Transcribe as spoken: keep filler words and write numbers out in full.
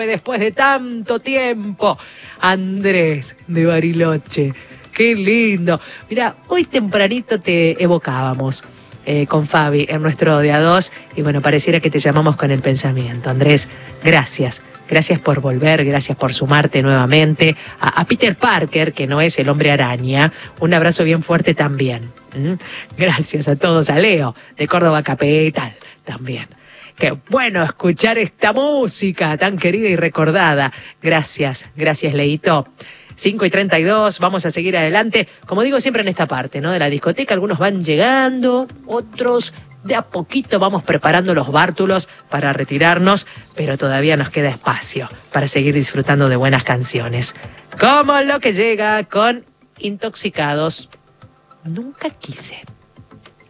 Después de tanto tiempo, Andrés de Bariloche. Qué lindo. Mira, hoy tempranito te evocábamos eh, con Fabi en nuestro de a dos y bueno, pareciera que te llamamos con el pensamiento. Andrés, gracias. Gracias por volver, gracias por sumarte nuevamente. A, a Peter Parker, que no es el hombre araña, un abrazo bien fuerte también. ¿Mm? Gracias a todos. A Leo, de Córdoba Capital, también. Qué bueno escuchar esta música tan querida y recordada. Gracias, gracias, Leito. cinco y treinta y dos, vamos a seguir adelante. Como digo siempre en esta parte, ¿no? De la discoteca, algunos van llegando, otros de a poquito vamos preparando los bártulos para retirarnos, pero todavía nos queda espacio para seguir disfrutando de buenas canciones. Como lo que llega con Intoxicados. Nunca quise.